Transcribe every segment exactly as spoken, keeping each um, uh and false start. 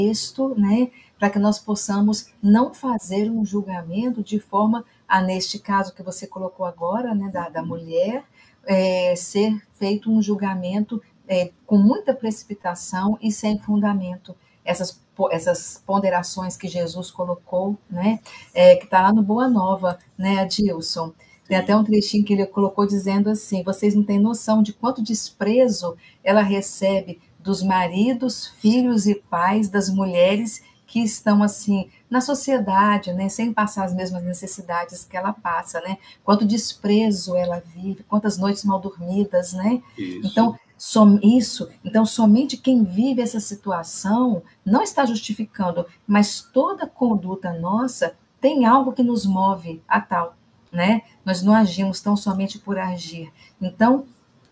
contexto, né, para que nós possamos não fazer um julgamento de forma a, neste caso que você colocou agora, né, da, da mulher, é, ser feito um julgamento é, com muita precipitação e sem fundamento. Essas, essas ponderações que Jesus colocou, né, é, que está lá no Boa Nova, né, Adilson? Tem até um trechinho que ele colocou dizendo assim: vocês não têm noção de quanto desprezo ela recebe dos maridos, filhos e pais das mulheres que estão assim na sociedade, né, sem passar as mesmas necessidades que ela passa, né? Quanto desprezo ela vive, quantas noites mal dormidas, né? Isso. Então, som, isso, então somente quem vive essa situação não está justificando, mas toda conduta nossa tem algo que nos move a tal, né? Nós não agimos tão somente por agir. Então,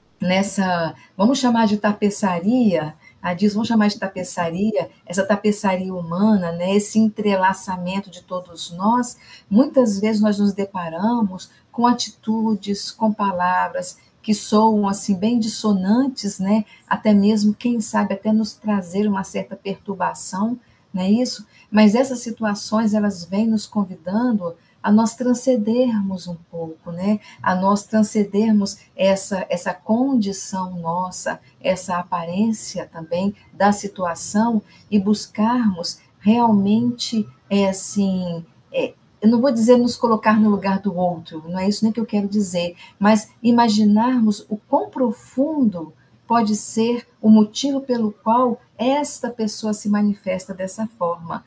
nessa, vamos chamar de tapeçaria, a diz, vamos chamar de tapeçaria, essa tapeçaria humana, né, esse entrelaçamento de todos nós, muitas vezes nós nos deparamos com atitudes, com palavras que soam assim bem dissonantes, né, até mesmo, quem sabe, até nos trazer uma certa perturbação, não é isso? Mas essas situações, elas vêm nos convidando a nós transcendermos um pouco, né? A nós transcendermos essa, essa condição nossa, essa aparência também da situação e buscarmos realmente, é, assim, é, eu não vou dizer nos colocar no lugar do outro, não é isso nem que eu quero dizer, mas imaginarmos o quão profundo pode ser o motivo pelo qual esta pessoa se manifesta dessa forma.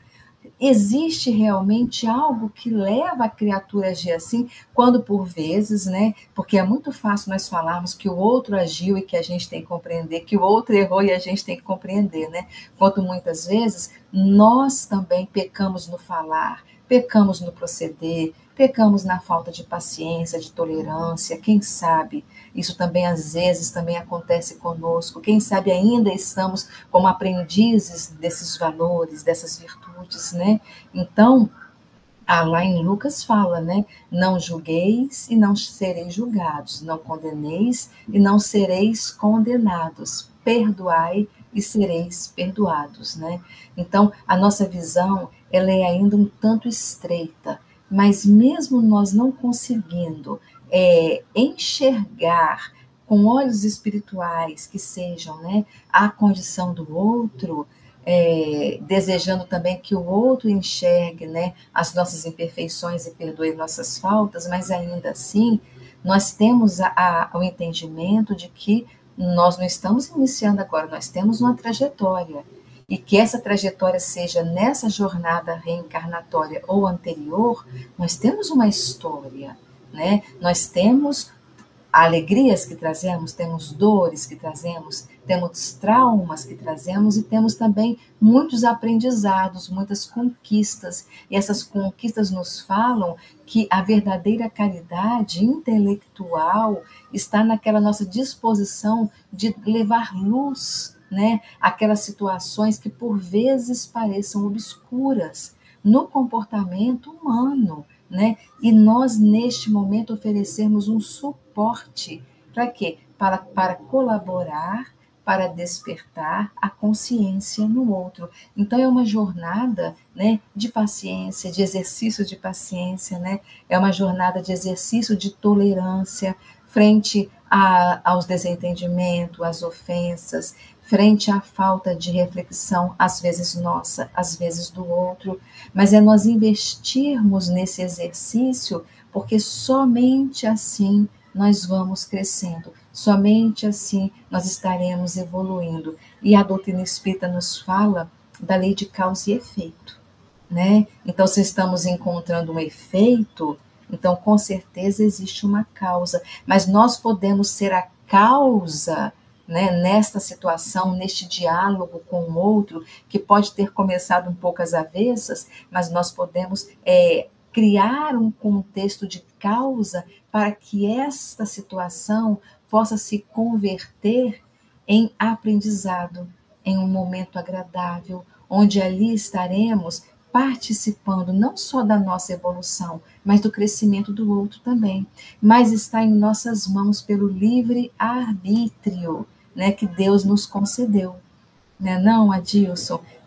Existe realmente algo que leva a criatura a agir assim, quando por vezes, né, porque é muito fácil nós falarmos que o outro agiu e que a gente tem que compreender, que o outro errou e a gente tem que compreender, né, quanto muitas vezes nós também pecamos no falar, pecamos no proceder, pecamos na falta de paciência, de tolerância, quem sabe isso também às vezes também acontece conosco, quem sabe ainda estamos como aprendizes desses valores, dessas virtudes, né? Então, ah, lá em Lucas fala, né? Não julgueis e não sereis julgados, não condeneis e não sereis condenados, perdoai e sereis perdoados, né? Então, a nossa visão, ela é ainda um tanto estreita, mas mesmo nós não conseguindo é, enxergar com olhos espirituais que sejam, né, a condição do outro, é, desejando também que o outro enxergue, né, as nossas imperfeições e perdoe nossas faltas, mas ainda assim nós temos a, a, o entendimento de que nós não estamos iniciando agora, nós temos uma trajetória, e que essa trajetória seja nessa jornada reencarnatória ou anterior, nós temos uma história, né? Nós temos alegrias que trazemos, temos dores que trazemos, temos traumas que trazemos e temos também muitos aprendizados, muitas conquistas. E essas conquistas nos falam que a verdadeira caridade intelectual está naquela nossa disposição de levar luz, né, aquelas situações que por vezes pareçam obscuras no comportamento humano, né? E nós, neste momento, oferecermos um suporte. Para quê? Para, para colaborar, para despertar a consciência no outro. Então, é uma jornada, né, de paciência, de exercício de paciência, né? É uma jornada de exercício de tolerância frente a, aos desentendimentos, às ofensas, frente à falta de reflexão, às vezes nossa, às vezes do outro, mas é nós investirmos nesse exercício, porque somente assim nós vamos crescendo, somente assim nós estaremos evoluindo. E a doutrina espírita nos fala da lei de causa e efeito, né? Então, se estamos encontrando um efeito, então com certeza existe uma causa, mas nós podemos ser a causa, né, nesta situação, neste diálogo com o outro, que pode ter começado um pouco às avessas, mas nós podemos é, criar um contexto de causa para que esta situação possa se converter em aprendizado, em um momento agradável, onde ali estaremos participando não só da nossa evolução, mas do crescimento do outro também. Mas está em nossas mãos pelo livre arbítrio, né, que Deus nos concedeu. Né, não, Adilson?